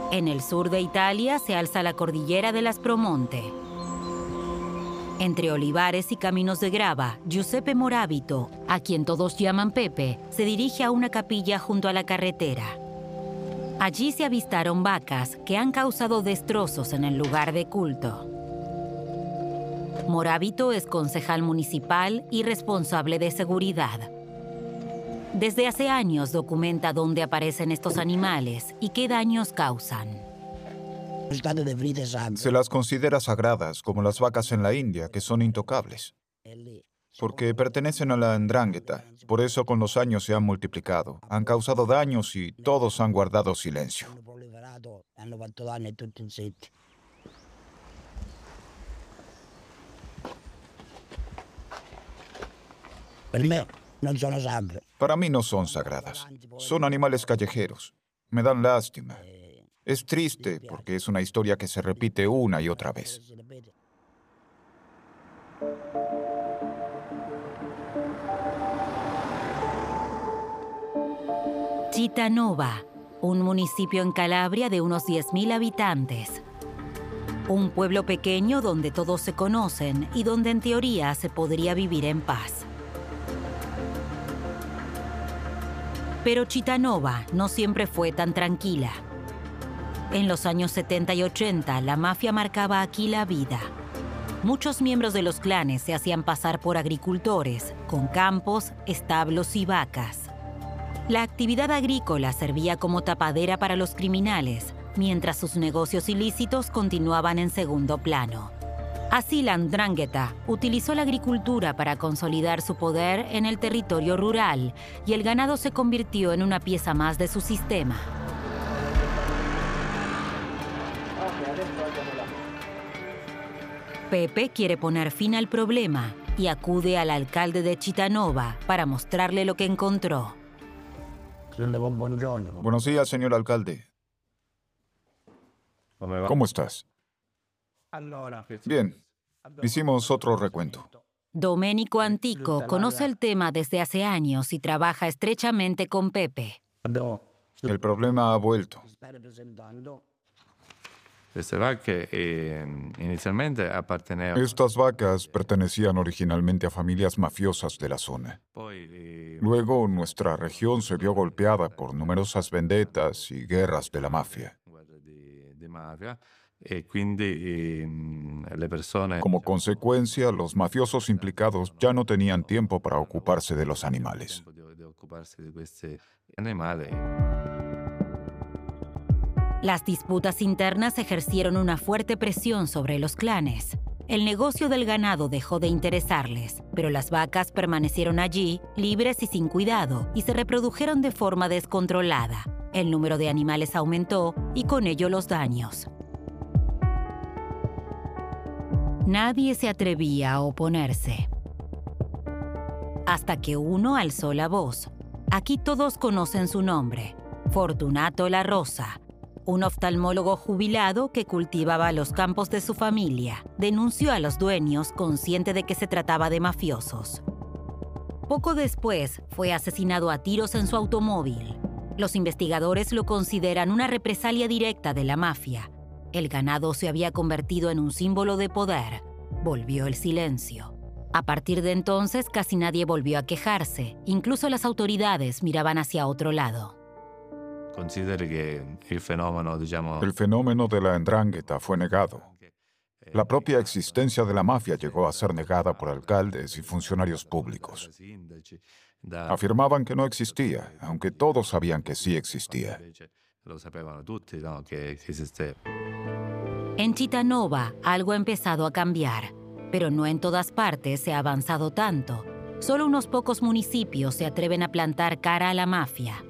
En el sur de Italia se alza la cordillera del Aspromonte. Entre olivares y caminos de grava, Giuseppe Moravito, a quien todos llaman Pepe, se dirige a una capilla junto a la carretera. Allí se avistaron vacas que han causado destrozos en el lugar de culto. Moravito es concejal municipal y responsable de seguridad. Desde hace años documenta dónde aparecen estos animales y qué daños causan. Se las considera sagradas, como las vacas en la India, que son intocables, porque pertenecen a la 'ndrangheta. Por eso con los años se han multiplicado, han causado daños y todos han guardado silencio. Para mí no son sagradas. Son animales callejeros. Me dan lástima. Es triste porque es una historia que se repite una y otra vez. Cittànova, un municipio en Calabria de unos 10.000 habitantes. Un pueblo pequeño donde todos se conocen y donde en teoría se podría vivir en paz. Pero Cittànova no siempre fue tan tranquila. En los años 70 y 80, la mafia marcaba aquí la vida. Muchos miembros de los clanes se hacían pasar por agricultores, con campos, establos y vacas. La actividad agrícola servía como tapadera para los criminales, mientras sus negocios ilícitos continuaban en segundo plano. Así la 'ndrangheta utilizó la agricultura para consolidar su poder en el territorio rural y el ganado se convirtió en una pieza más de su sistema. Pepe quiere poner fin al problema y acude al alcalde de Cittànova para mostrarle lo que encontró. Buenos días, señor alcalde. ¿Cómo estás? Bien. Hicimos otro recuento. Domenico Antico conoce el tema desde hace años y trabaja estrechamente con Pepe. El problema ha vuelto. Estas vacas pertenecían originalmente a familias mafiosas de la zona. Luego, nuestra región se vio golpeada por numerosas vendetas y guerras de la mafia. Como consecuencia, los mafiosos implicados ya no tenían tiempo para ocuparse de los animales. Las disputas internas ejercieron una fuerte presión sobre los clanes. El negocio del ganado dejó de interesarles, pero las vacas permanecieron allí, libres y sin cuidado, y se reprodujeron de forma descontrolada. El número de animales aumentó y con ello los daños. Nadie se atrevía a oponerse. Hasta que uno alzó la voz. Aquí todos conocen su nombre: Fortunato La Rosa. Un oftalmólogo jubilado que cultivaba los campos de su familia, denunció a los dueños consciente de que se trataba de mafiosos. Poco después, fue asesinado a tiros en su automóvil. Los investigadores lo consideran una represalia directa de la mafia. El ganado se había convertido en un símbolo de poder. Volvió el silencio. A partir de entonces, casi nadie volvió a quejarse. Incluso las autoridades miraban hacia otro lado. El fenómeno de la 'ndrangheta fue negado. La propia existencia de la mafia llegó a ser negada por alcaldes y funcionarios públicos. Afirmaban que no existía, aunque todos sabían que sí existía. En Cittànova, algo ha empezado a cambiar, pero no en todas partes se ha avanzado tanto. Solo unos pocos municipios se atreven a plantar cara a la mafia.